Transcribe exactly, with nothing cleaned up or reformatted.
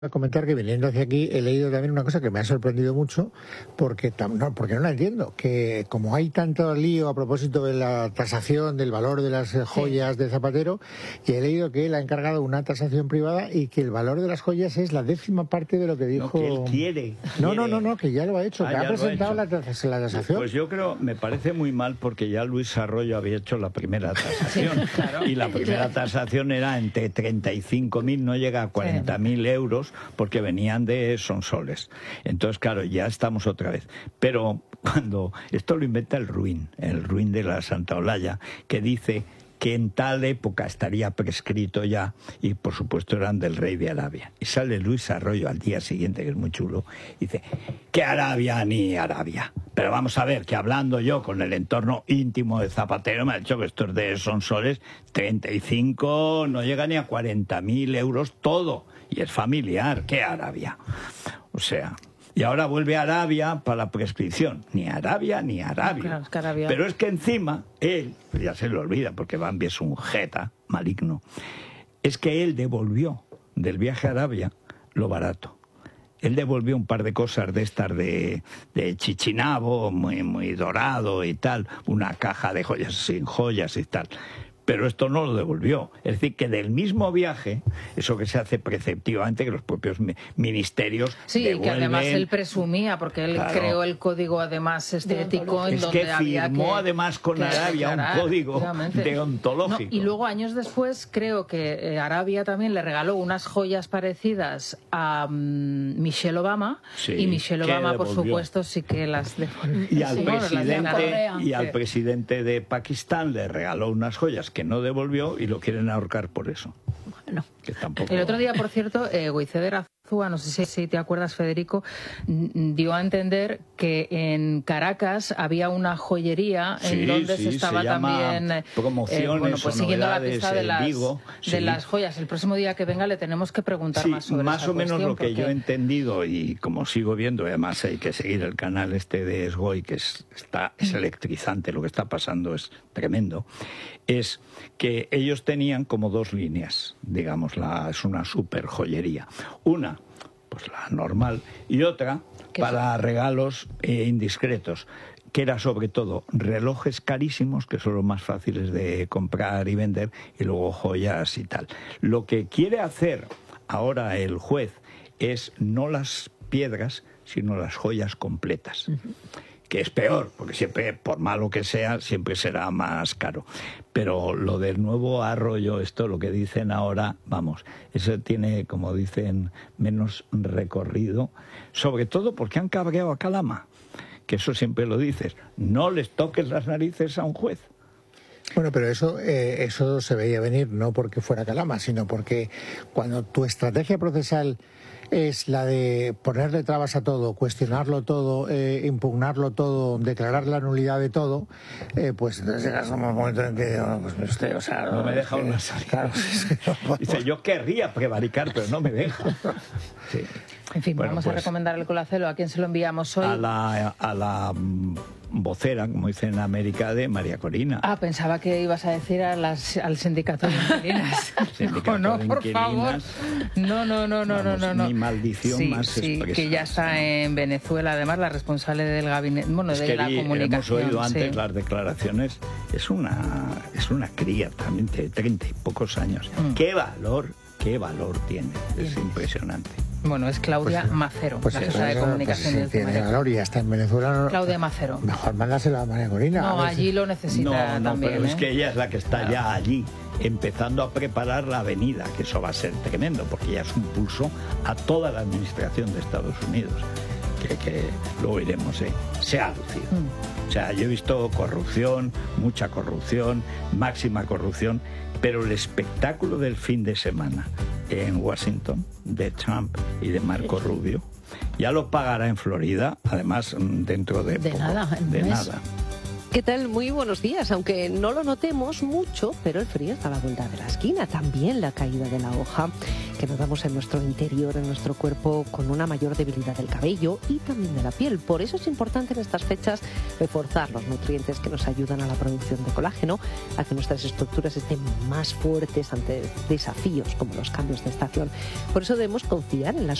A comentar que viniendo hacia aquí he leído también una cosa que me ha sorprendido mucho porque no, porque no la entiendo, que como hay tanto lío a propósito de la tasación del valor de las joyas sí. de Zapatero, y he leído que él ha encargado una tasación privada y que el valor de las joyas es la décima parte de lo que dijo. No, que él quiere, no, quiere. no, no, no, que ya lo ha hecho, ah, que ha presentado la, tas la tasación. Pues yo creo, me parece muy mal porque ya Luis Arroyo había hecho la primera tasación sí, claro. y la primera tasación era entre treinta y cinco mil, no llega a cuarenta mil sí. euros, porque venían de Sonsoles. Entonces, claro, ya estamos otra vez. Pero cuando esto lo inventa el Ruin, el Ruin de la Santa Olalla, que dice que en tal época estaría prescrito ya, y por supuesto eran del rey de Arabia. Y sale Luis Arroyo al día siguiente, que es muy chulo, y dice, que Arabia ni Arabia. Pero vamos a ver, que hablando yo con el entorno íntimo de Zapatero, me ha dicho que esto es de Sonsoles, treinta y cinco, no llega ni a cuarenta mil euros todo. Y es familiar, ¿qué Arabia? O sea, y ahora vuelve a Arabia para la prescripción. Ni Arabia ni Arabia. Claro, es que Arabia. Pero es que encima, él, ya se lo olvida porque Bambi es un jeta maligno, es que él devolvió del viaje a Arabia lo barato. Él devolvió un par de cosas de estas de, de Chichinabo, muy, muy dorado y tal, una caja de joyas sin joyas y tal. Pero esto no lo devolvió. Es decir, que del mismo viaje, eso que se hace preceptivamente, que los propios ministerios sí, devuelven... que además él presumía, porque él claro. creó el código además estético en es donde que había firmó que, además con que Arabia un código deontológico. No, y luego años después creo que Arabia también le regaló unas joyas parecidas a um, Michelle Obama, sí, y Michelle Obama, por supuesto, sí que las devolvió. Y al, sí, presidente, y al sí. presidente de Pakistán le regaló unas joyas que no devolvió y lo quieren ahorcar por eso. Bueno, que tampoco... El otro día, por cierto, eh, Goiceeder Azúa, no sé si, si te acuerdas, Federico, dio a entender que en Caracas había una joyería sí, en donde sí, se estaba se también promociones eh, bueno, pues siguiendo la pista de las, Vigo, de sí. las joyas. El próximo día que venga le tenemos que preguntar sí, más sobre más esa o menos lo que porque... yo he entendido, y como sigo viendo, además hay que seguir el canal este de Esgoy, que es, está, es electrizante, lo que está pasando es tremendo, es que ellos tenían como dos líneas, digamos, la, es una super joyería. Una, pues la normal, y otra para es? regalos eh, indiscretos, que era sobre todo relojes carísimos, que son los más fáciles de comprar y vender, y luego joyas y tal. Lo que quiere hacer ahora el juez es no las piedras, sino las joyas completas. Uh-huh. Que es peor, porque siempre, por malo que sea, siempre será más caro. Pero lo del nuevo Arroyo, esto, lo que dicen ahora, vamos, eso tiene, como dicen, menos recorrido, sobre todo porque han cabreado a Calama, que eso siempre lo dices, no les toques las narices a un juez. Bueno, pero eso, eh, eso se veía venir, no porque fuera Calama, sino porque cuando tu estrategia procesal es la de ponerle trabas a todo, cuestionarlo todo, eh, impugnarlo todo, declarar la nulidad de todo, eh, pues llegas a un momento en que, oh, pues usted, o sea... No, no me deja una salida. Claro, es que no, dice, yo querría prevaricar, pero no me deja. Sí. En fin, bueno, vamos pues, a recomendar el colacelo. ¿A quién se lo enviamos hoy? A la... A la vocera, como dicen en América, de María Corina. Ah, pensaba que ibas a decir a las, al sindicato de inquilinas. Sindicato no, no, de por favor. No, no, no, no, Vamos, no, no. Ni maldición sí, más sí, expresa. Que ya está en Venezuela, además, la responsable del gabinete, bueno, es de que la vi, comunicación. Hemos oído antes sí. las declaraciones. Es una, es una cría también de treinta y pocos años. Mm. ¿Qué valor, qué valor tiene? Es mm. impresionante. Bueno, es Claudia pues, Macero, pues la sí, jefa de pues comunicación pues, del tiene valor y está en Venezuela. Claudia Macero. Mejor mándaselo a María Corina. No, a allí lo necesita no, no, también. pero ¿eh? es que ella es la que está claro. ya allí, empezando a preparar la avenida, que eso va a ser tremendo, porque ya es un pulso a toda la administración de Estados Unidos, que, que luego iremos, ¿eh? Se ha lucido. Mm. O sea, yo he visto corrupción, mucha corrupción, máxima corrupción, pero el espectáculo del fin de semana en Washington, de Trump y de Marco Rubio, ya lo pagará en Florida, además dentro de, de poco, nada, de mes. nada. ¿Qué tal? Muy buenos días. Aunque no lo notemos mucho, pero el frío está a la vuelta de la esquina. También la caída de la hoja que notamos en nuestro interior, en nuestro cuerpo, con una mayor debilidad del cabello y también de la piel. Por eso es importante en estas fechas reforzar los nutrientes que nos ayudan a la producción de colágeno, a que nuestras estructuras estén más fuertes ante desafíos como los cambios de estación. Por eso debemos confiar en las